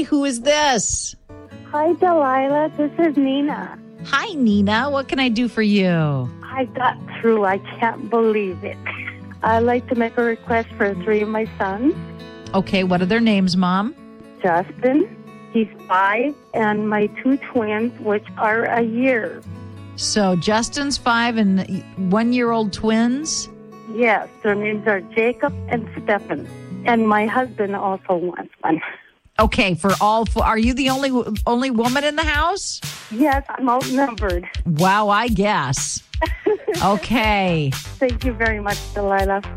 Who is this? Hi, Delilah. This is Nina. Hi, Nina. What can I do for you? I got through. I can't believe it. I'd like to make a request for 3 of my sons. Okay, what are their names, Mom? Justin, he's 5, and my 2 twins, which are a year. So Justin's 5 and 1-year-old twins? Yes, their names are Jacob and Stephen. And my husband also wants one. Okay, for all 4. Are you the only woman in the house? Yes, I'm outnumbered. Wow, I guess. Okay. Thank you very much, Delilah.